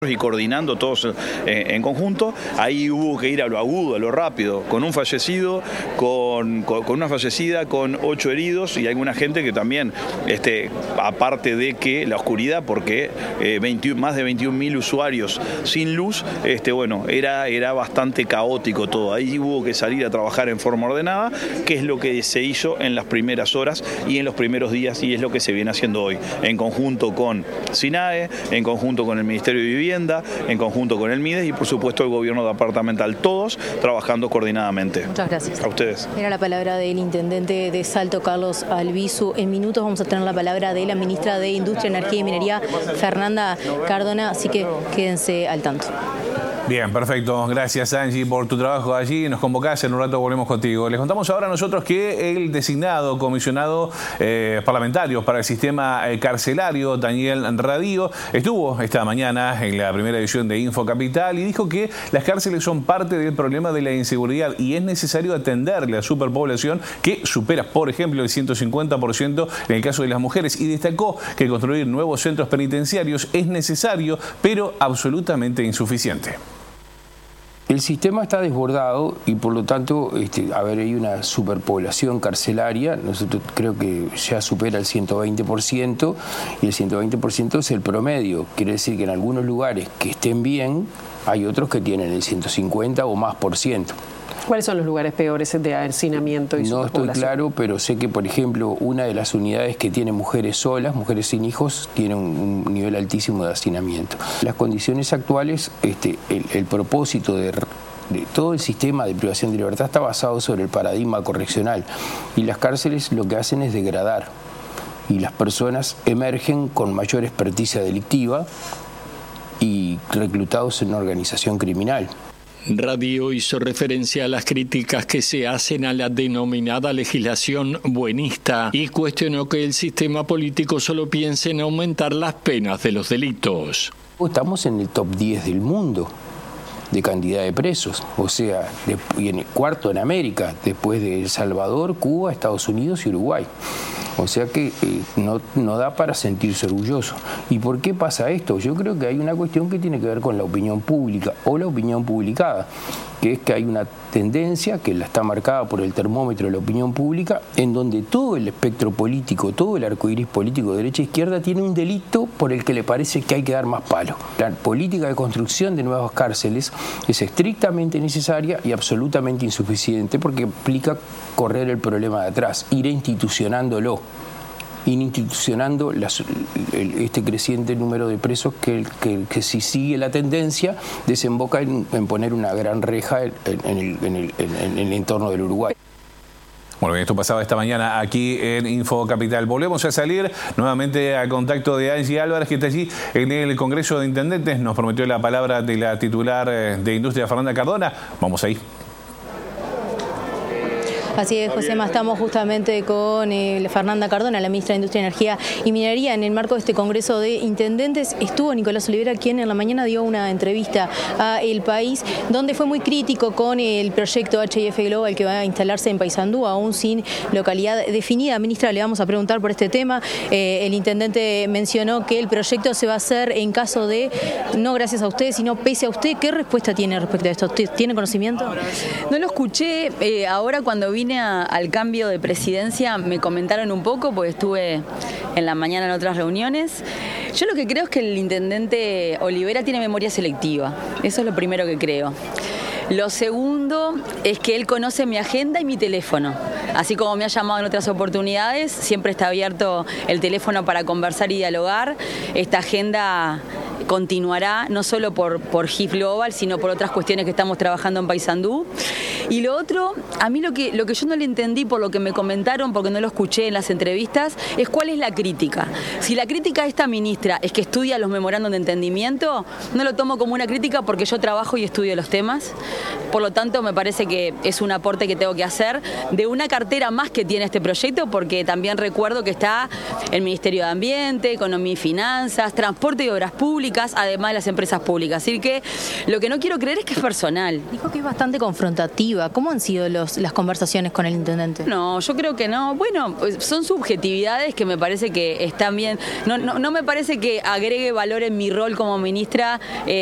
y coordinando todos en conjunto. Ahí hubo que ir a lo agudo, a lo rápido, con un fallecido, con una fallecida, con 8 heridos y alguna gente que también, aparte de que la oscuridad, porque más de 21.000 usuarios sin luz, bueno, era bastante caótico todo. Ahí hubo que salir a trabajar en forma ordenada, que es lo que se hizo en las primeras horas y en los primeros días, y es lo que se viene haciendo hoy, en conjunto con SINAE, en conjunto con el Ministerio de Vivienda, en conjunto con el MIDES y por supuesto el gobierno departamental, todos trabajando coordinadamente. Muchas gracias. A ustedes. Era la palabra del intendente de Salto, Carlos Albizu. En minutos vamos a tener la palabra de la ministra de Industria, Energía y Minería, Fernanda Cardona, así que quédense al tanto. Bien, perfecto. Gracias, Angie, por tu trabajo allí. Nos convocás, en un rato volvemos contigo. Les contamos ahora nosotros que el designado comisionado parlamentario para el sistema carcelario, Daniel Radío, estuvo esta mañana en la primera edición de Info Capital y dijo que las cárceles son parte del problema de la inseguridad y es necesario atender la superpoblación que supera, por ejemplo, el 150% en el caso de las mujeres, y destacó que construir nuevos centros penitenciarios es necesario, pero absolutamente insuficiente. El sistema está desbordado y por lo tanto, hay una superpoblación carcelaria. Nosotros creo que ya supera el 120% y el 120% es el promedio. Quiere decir que en algunos lugares que estén bien, hay otros que tienen el 150 o más por ciento. ¿Cuáles son los lugares peores de hacinamiento y superpoblación? No estoy claro, pero sé que, por ejemplo, una de las unidades que tiene mujeres solas, mujeres sin hijos, tiene un nivel altísimo de hacinamiento. Las condiciones actuales, el propósito de todo el sistema de privación de libertad está basado sobre el paradigma correccional y las cárceles lo que hacen es degradar y las personas emergen con mayor experticia delictiva y reclutados en una organización criminal. Radío hizo referencia a las críticas que se hacen a la denominada legislación buenista y cuestionó que el sistema político solo piense en aumentar las penas de los delitos. Estamos en el top 10 del mundo de cantidad de presos, o sea, y en el cuarto en América, después de El Salvador, Cuba, Estados Unidos y Uruguay. O sea que no da para sentirse orgulloso. ¿Y por qué pasa esto? Yo creo que hay una cuestión que tiene que ver con la opinión pública o la opinión publicada, que es que hay una tendencia que la está marcada por el termómetro de la opinión pública, en donde todo el espectro político, todo el arcoíris político de derecha e izquierda tiene un delito por el que le parece que hay que dar más palo. La política de construcción de nuevas cárceles es estrictamente necesaria y absolutamente insuficiente porque implica correr el problema de atrás, ir institucionándolo. Institucionando este creciente número de presos que si sigue la tendencia desemboca en poner una gran reja en el entorno del Uruguay. Bueno, bien, esto pasaba esta mañana aquí en Info Capital. Volvemos a salir nuevamente al contacto de Angie Álvarez, que está allí en el Congreso de Intendentes. Nos prometió la palabra de la titular de Industria, Fernanda Cardona. Vamos ahí. Así es, Josema, estamos justamente con Fernanda Cardona, la ministra de Industria, Energía y Minería. En el marco de este Congreso de Intendentes estuvo Nicolás Olivera, quien en la mañana dio una entrevista a El País, donde fue muy crítico con el proyecto HIF Global que va a instalarse en Paysandú, aún sin localidad definida. Ministra, le vamos a preguntar por este tema. El intendente mencionó que el proyecto se va a hacer en caso de, no gracias a usted, sino pese a usted. ¿Qué respuesta tiene respecto a esto? ¿Tiene conocimiento? No lo escuché. Ahora cuando vine al cambio de presidencia me comentaron un poco, porque estuve en la mañana en otras reuniones. Yo lo que creo es que el intendente Olivera tiene memoria selectiva. Eso es lo primero que creo. Lo segundo es que él conoce mi agenda y mi teléfono. Así como me ha llamado en otras oportunidades, siempre está abierto el teléfono para conversar y dialogar. Esta agenda continuará, no solo por HIF Global, sino por otras cuestiones que estamos trabajando en Paysandú. Y lo otro, a mí lo que yo no le entendí por lo que me comentaron, porque no lo escuché en las entrevistas, es cuál es la crítica. Si la crítica a esta ministra es que estudia los memorándum de entendimiento, no lo tomo como una crítica porque yo trabajo y estudio los temas. Por lo tanto, me parece que es un aporte que tengo que hacer de una cartera más que tiene este proyecto, porque también recuerdo que está el Ministerio de Ambiente, Economía y Finanzas, Transporte y Obras Públicas, además de las empresas públicas. Así que lo que no quiero creer es que es personal. Dijo que es bastante confrontativa positiva. ¿Cómo han sido las conversaciones con el intendente? No, yo creo que no. Bueno, pues son subjetividades que me parece que están bien. No me parece que agregue valor en mi rol como ministra